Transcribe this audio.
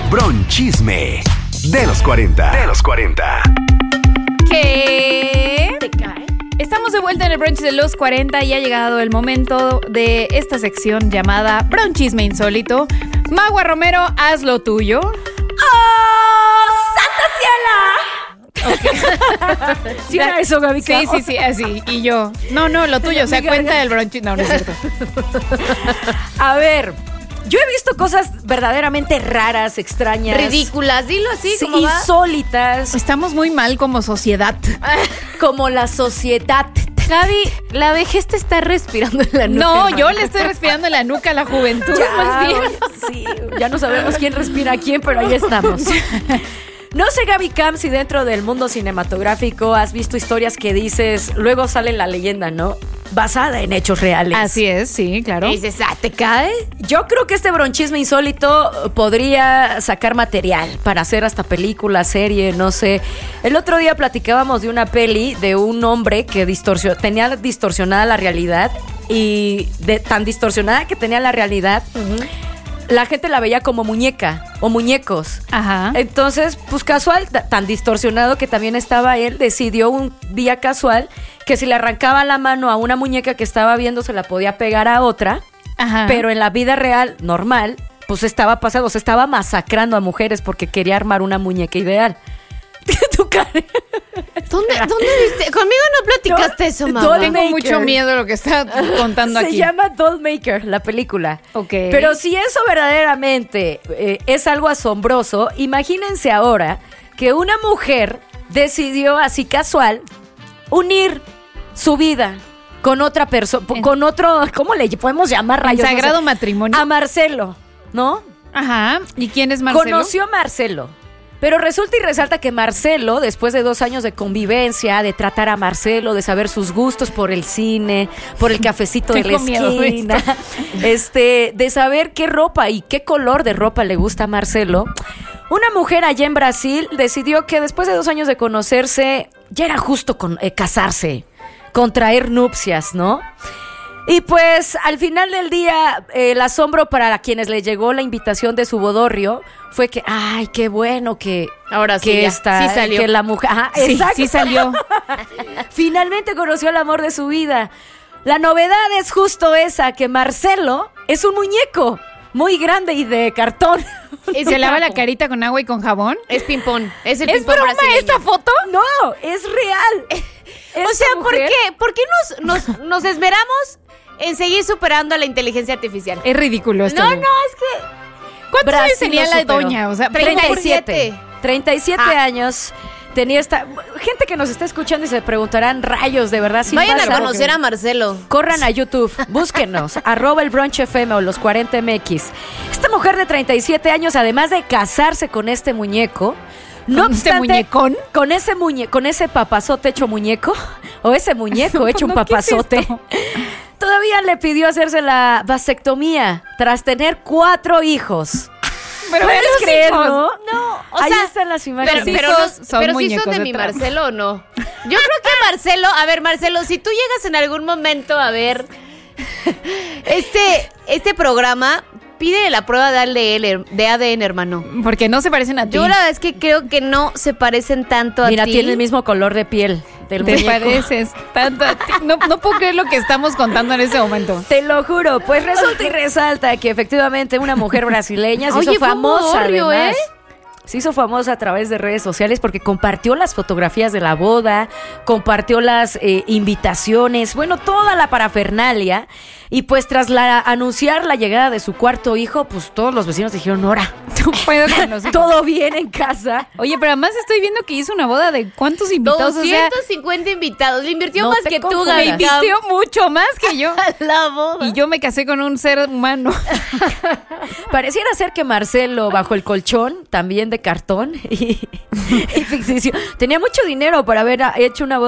Bronchisme de los 40. ¿Qué? ¿Te cae? Estamos de vuelta en el brunch de los 40 y ha llegado el momento de esta sección llamada Bronchisme Insólito. Magua Romero, haz lo tuyo. ¡Oh, Santa Ciela! Okay. ¿Sí era eso, Gaby? Sí, así. Y yo, no, lo tuyo, o sea, cuenta el bronchisme. No es cierto. A ver, yo he visto cosas verdaderamente raras, extrañas. Ridículas, dilo así, sí, como va. insólitas. Estamos muy mal como sociedad. Como la sociedad. Gaby, la vejez te está respirando en la nuca. No, hermana. yo le estoy respirando en la nuca a la juventud, más bien. Sí, ya no sabemos quién respira a quién, pero ahí estamos. No sé, Gaby Cam, si dentro del mundo cinematográfico has visto historias que dices, luego sale la leyenda, ¿no? Basada en hechos reales. Así es, sí, claro. Y dices, ¿te cae? Yo creo que este bronchisme insólito podría sacar material para hacer hasta película, serie, no sé. El otro día platicábamos de una peli de un hombre que tenía distorsionada la realidad y tan distorsionada que tenía la realidad, la gente la veía como muñeca o muñecos. Ajá. Entonces, pues casual, tan distorsionado que también estaba él, decidió un día casual que si le arrancaba la mano a una muñeca que estaba viendo, se la podía pegar a otra. Ajá. Pero en la vida real, normal, pues estaba pasando, se estaba masacrando a mujeres porque quería armar una muñeca ideal. Tu cara. ¿Dónde viste? Conmigo no platicaste eso, mamá. Dollmaker. Tengo mucho miedo de lo que está contando aquí. Se llama Dollmaker, la película. Ok. Pero si eso verdaderamente es algo asombroso, imagínense ahora que una mujer decidió así casual unir su vida con otra persona, con otro, ¿cómo le podemos llamar, rayos? Sagrado No sé. matrimonio. A Marcelo, ¿no? Ajá. ¿Y quién es Marcelo? Conoció a Marcelo. Pero resulta y resalta que Marcelo, después de 2 años de convivencia, de tratar a Marcelo, de saber sus gustos por el cine, por el cafecito de la Tengo miedo de esquina, de saber qué ropa y qué color de ropa le gusta a Marcelo, una mujer allá en Brasil decidió que después de 2 años de conocerse, ya era justo casarse, contraer nupcias, ¿no? Y pues al final del día, el asombro para quienes le llegó la invitación de su bodorrio fue que, ay, qué bueno que Ahora sí, que ya. Sí salió. que la mujer, ajá, Sí, exacto. sí salió. Finalmente conoció el amor de su vida. La novedad es justo esa, que Marcelo es un muñeco muy grande y de cartón. ¿Y se lava la carita con agua y con jabón? Es ping-pong. Es el ¿Es ping-pong broma brasileño. esta foto? No, es real. O sea, ¿por qué nos esmeramos en seguir superando a la inteligencia artificial? Es ridículo esto. No, güey. es que... ¿Cuántos Brasil años tenía lo la superó. doña? O sea, 37. 37 Ah. años. Tenía esta gente que nos está escuchando y se preguntarán, rayos, de verdad, sí Vayan pasa? a conocer a Marcelo. Corran a YouTube, búsquenos, @elbrunchfm o los 40MX. Esta mujer de 37 años, además de casarse con este muñeco, no ¿Con este obstante, muñecón? con ese papazote hecho muñeco, o ese muñeco hecho un No, ¿qué es papazote, esto? todavía le pidió hacerse la vasectomía tras tener 4 hijos. Pero ¿Puedes vean los creer, hijos. no? No, o Ahí sea... están las Pero, imágenes. Sí, pero, hijos son pero sí muñecos son de de mi trapo. Marcelo o no. Yo creo que Marcelo, a ver, Marcelo, si tú llegas en algún momento a ver este programa, pide la prueba de ADN, hermano. Porque no se parecen a ti. Yo la verdad es que creo que no se parecen tanto a Mira, ti. tiene el mismo color de piel del Te muñeco. pareces tanto a ti. No puedo creer lo que estamos contando en ese momento. Te lo juro, pues resulta y resalta que efectivamente una mujer brasileña se Oye, hizo fue un famosa, bodorrio, además. ¿eh? Se hizo famosa a través de redes sociales porque compartió las fotografías de la boda, compartió las invitaciones, bueno, toda la parafernalia. Y pues tras anunciar la llegada de su 4 hijo, pues todos los vecinos dijeron, ¡Hora! No puedo con los hijos. ¿Todo bien en casa? Oye, pero además estoy viendo que hizo una boda de ¿cuántos invitados? 250 invitados. Le invirtió no más te que tú, confundas. Me Gaby. invirtió mucho más que yo. La boda. Y yo me casé con un ser humano. Pareciera ser que Marcelo, bajo el colchón, también de cartón y ficticio, tenía mucho dinero para haber hecho una boda